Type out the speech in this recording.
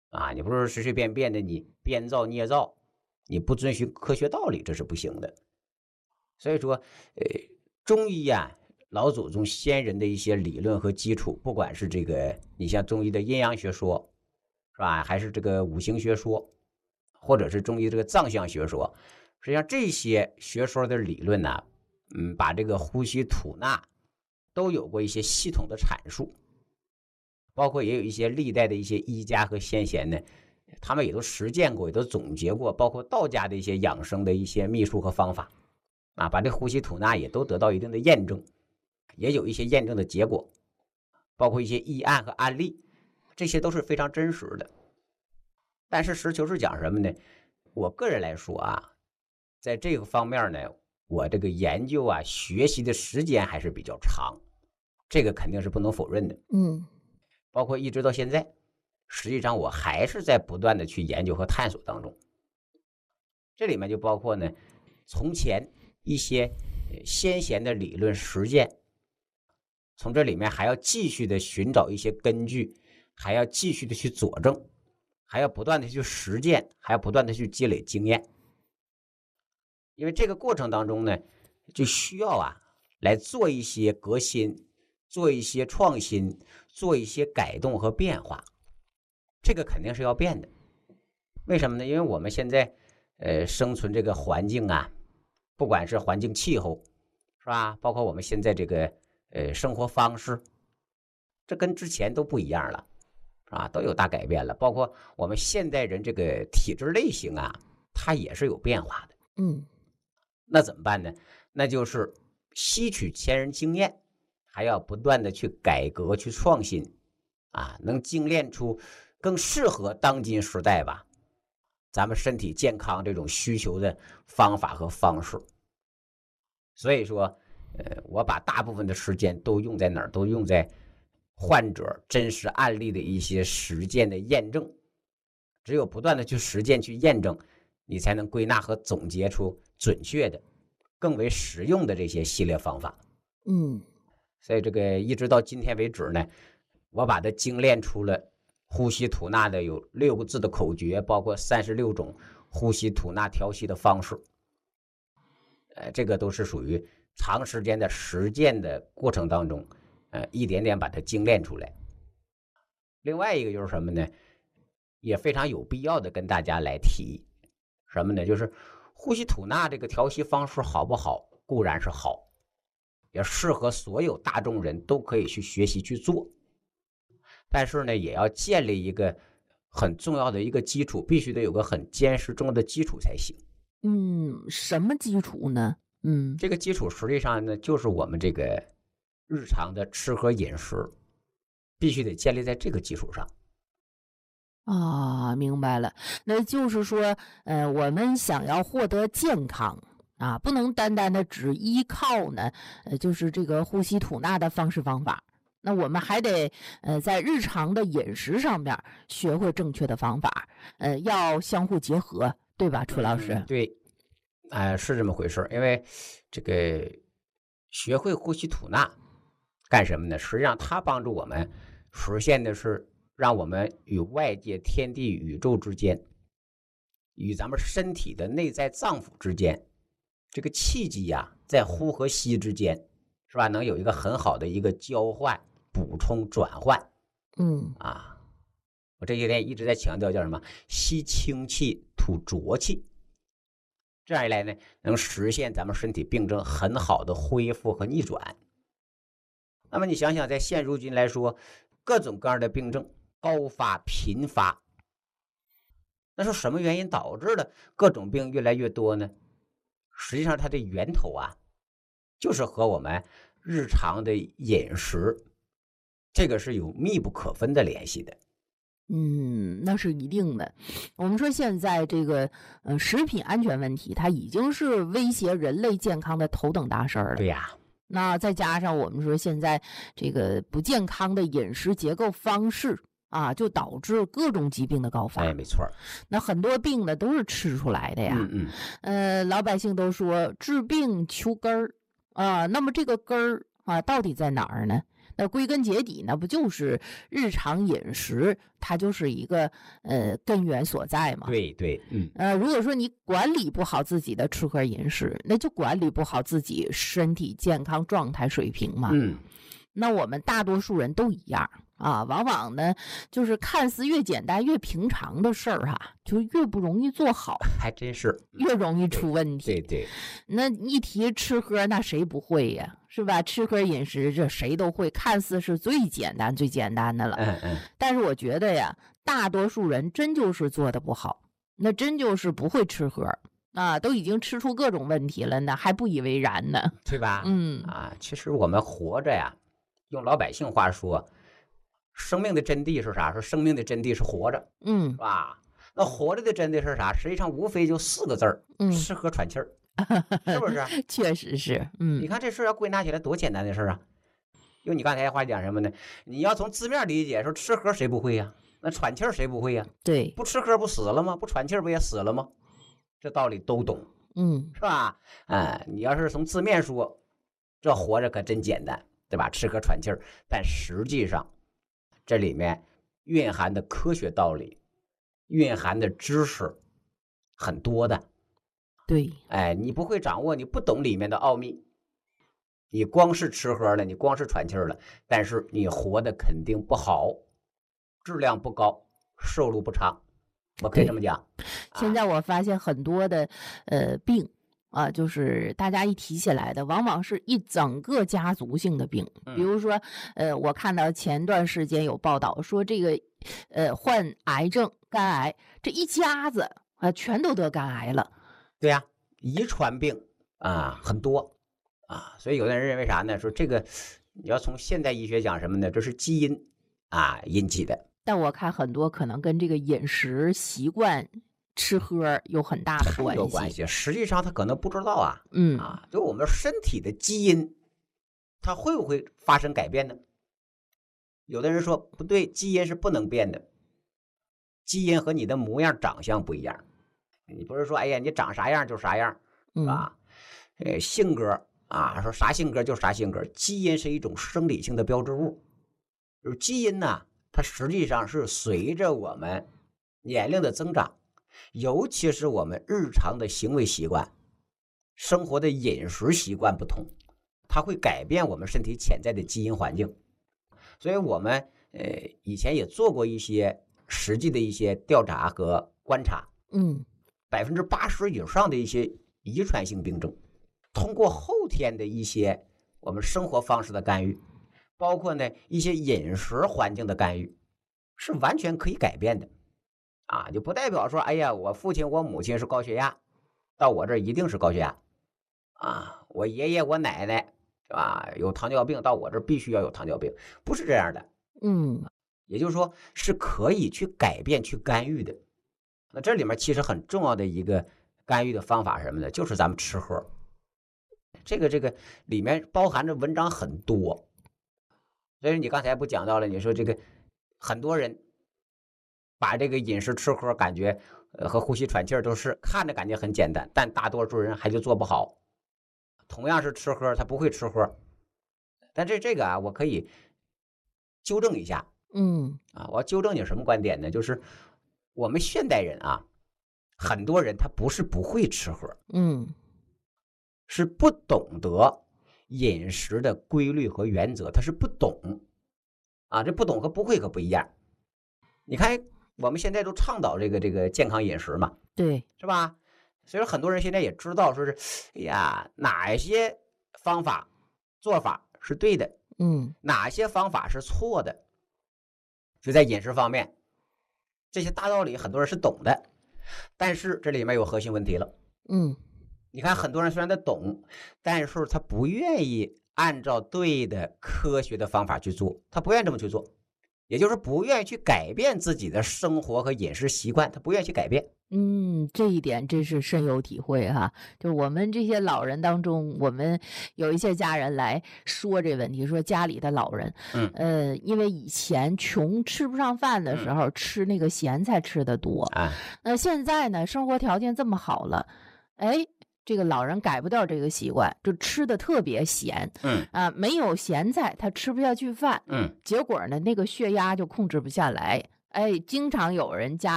啊，你不是随随便便的你编造捏造，你不遵循科学道理，这是不行的。所以说，中医呀，老祖宗先人的一些理论和基础，不管是这个你像中医的阴阳学说，是吧？还是这个五行学说，或者是中医这个藏象学说，实际上这些学说的理论呢，把这个呼吸吐纳都有过一些系统的阐述，包括也有一些历代的一些医家和先贤呢，他们也都实践过，也都总结过，包括道家的一些养生的一些秘术和方法啊，把这呼吸吐纳也都得到一定的验证，也有一些验证的结果，包括一些医案和案例，这些都是非常真实的。但是实求是讲什么呢？我个人来说啊，在这个方面呢，我这个研究啊、学习的时间还是比较长，这个肯定是不能否认的。包括一直到现在，实际上我还是在不断的去研究和探索当中。这里面就包括呢，从前一些先贤的理论实践，从这里面还要继续的寻找一些根据，还要继续的去佐证，还要不断的去实践，还要不断的去积累经验。因为这个过程当中呢，就需要来做一些革新，做一些创新，做一些改动和变化，这个肯定是要变的。为什么呢？因为我们现在生存这个环境啊，不管是环境气候，是吧？包括我们现在这个生活方式，这跟之前都不一样了，是吧？都有大改变了。包括我们现代人这个体质类型啊，它也是有变化的。那怎么办呢？那就是吸取前人经验，还要不断的去改革、去创新，能精炼出更适合当今时代吧，咱们身体健康这种需求的方法和方式。所以说，我把大部分的时间都用在哪儿？都用在患者真实案例的一些实践的验证。只有不断的去实践、去验证，你才能归纳和总结出准确的、更为实用的这些系列方法。所以这个一直到今天为止呢，我把它精炼出了呼吸吐纳的有6个字的口诀，包括36种呼吸吐纳调息的方式。这个都是属于长时间的实践的过程当中，一点点把它精炼出来。另外一个就是什么呢？也非常有必要的跟大家来提什么呢？就是呼吸吐纳这个调息方式好不好？固然是好，也适合所有大众人都可以去学习去做。但是呢，也要建立一个很重要的一个基础，必须得有个很坚实重要的基础才行。 什么基础呢？ 这个基础实际上呢，就是我们这个日常的吃喝饮食，必须得建立在这个基础上。 明白了。那就是说，我们想要获得健康不能单单的只依靠呢，就是这个呼吸吐纳的方式方法。那我们还得在日常的饮食上面学会正确的方法，要相互结合，对吧，楚老师？ 对，是这么回事。因为这个学会呼吸吐纳干什么呢？实际上它帮助我们实现的是让我们与外界天地宇宙之间，与咱们身体的内在脏腑之间，这个气机在呼和吸之间，是吧？能有一个很好的一个交换、补充、转换。我这些天一直在强调叫什么？吸清气，吐浊气。这样一来呢，能实现咱们身体病症很好的恢复和逆转。那么你想想，在现如今来说，各种各样的病症高发频发，那是什么原因导致的各种病越来越多呢？实际上它的源头就是和我们日常的饮食，这个是有密不可分的联系的。 那是一定的。我们说现在这个食品安全问题，它已经是威胁人类健康的头等大事了。 对呀。 那再加上我们说现在这个不健康的饮食结构方式就导致各种疾病的高发。 没错。 那很多病呢都是吃出来的呀。老百姓都说治病求根儿那么这个根儿到底在哪儿呢？ 归根结底呢，不就是日常饮食，它就是一个根源所在嘛。 对对， 如果说你管理不好自己的吃喝饮食，那就管理不好自己身体健康状态水平嘛。那我们大多数人都一样啊，往往呢就是看似越简单越平常的事儿就越不容易做好， 还真是越容易出问题。 对对， 那一提吃喝，那谁不会呀？是吧？吃喝饮食这谁都会，看似是最简单最简单的了。但是我觉得呀，大多数人真就是做的不好，那真就是不会吃喝啊，都已经吃出各种问题了呢，还不以为然呢， 对吧？其实我们活着呀，用老百姓话说，生命的真谛是啥？说生命的真谛是活着，是吧？那活着的真谛是啥？实际上无非就4个字儿，吃喝喘气儿，是不是？ 确实是， 你看这事要归纳起来多简单的事啊！用你刚才话讲什么呢？你要从字面理解，说吃喝谁不会呀？那喘气儿谁不会呀？ 对， 不吃喝不死了吗？不喘气儿不也死了吗？这道理都懂，是吧？你要是从字面说，这活着可真简单，对吧？吃喝喘气儿，但实际上这里面蕴含的科学道理，蕴含的知识很多的。 对， 你不会掌握，你不懂里面的奥秘，你光是吃喝了，你光是喘气儿了，但是你活得肯定不好，质量不高，寿路不长，我可以这么讲。 现在我发现很多的病就是大家一提起来的，往往是一整个家族性的病。比如说我看到前段时间有报道说，这个患癌症肝癌这一家子全都得肝癌了。 对呀，遗传病很多所以有的人认为啥呢？说这个你要从现代医学讲什么呢？这是基因引起的。 但我看很多可能跟这个饮食习惯、吃喝有很大的关系。 有关系，实际上他可能不知道就我们身体的基因，它会不会发生改变呢？有的人说不对，基因是不能变的，基因和你的模样、长相不一样。你不是说哎呀，你长啥样就啥样性格说啥性格就啥性格，基因是一种生理性的标志物。就是基因呢，它实际上是随着我们年龄的增长，尤其是我们日常的行为习惯、生活的饮食习惯不同，它会改变我们身体潜在的基因环境。所以我们以前也做过一些实际的一些调查和观察，80%以上的一些遗传性病症，通过后天的一些我们生活方式的干预，包括呢一些饮食环境的干预，是完全可以改变的就不代表说哎呀，我父亲我母亲是高血压，到我这一定是高血压我爷爷我奶奶是吧有糖尿病，到我这必须要有糖尿病，不是这样的。也就是说是可以去改变去干预的。那这里面其实很重要的一个干预的方法是什么呢？就是咱们吃喝。这个里面包含着文章很多，所以你刚才不讲到了，你说这个很多人把这个饮食吃喝感觉和呼吸喘气都是看着感觉很简单，但大多数人还就做不好。同样是吃喝，他不会吃喝，但这个我可以纠正一下。我要纠正你什么观点呢？就是我们现代人很多人他不是不会吃喝，是不懂得饮食的规律和原则，他是不懂这不懂和不会可不一样。你看我们现在都倡导这个健康饮食嘛， 对， 是吧？所以很多人现在也知道说是哎呀，哪些方法做法是对的，哪些方法是错的。就在饮食方面，这些大道理很多人是懂的，但是这里面有核心问题了。你看很多人虽然他懂，但是他不愿意按照对的科学的方法去做，他不愿意这么去做，也就是不愿意去改变自己的生活和饮食习惯，他不愿意去改变。 这一点真是深有体会哈。就我们这些老人当中，我们有一些家人来说这问题，说家里的老人，因为以前穷吃不上饭的时候，吃那个咸菜吃的多，那现在呢，生活条件这么好了， 这个老人改不掉这个习惯，就吃的特别咸，没有咸菜他吃不下去饭，结果呢那个血压就控制不下来，哎，经常有人家